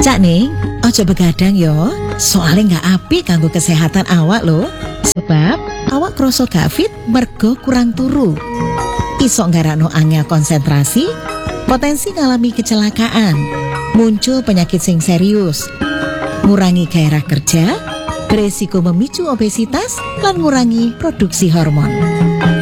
Cak ning, ojo begadang yo. Soalnya nggak apik kanggo kesehatan awak lo. Sebab awak kroso gak fit mergo kurang turu. Iso nggarakno angel konsentrasi, potensi ngalami kecelakaan, muncul penyakit sing serius, ngurangi gairah kerja, beresiko memicu obesitas, lan ngurangi produksi hormon.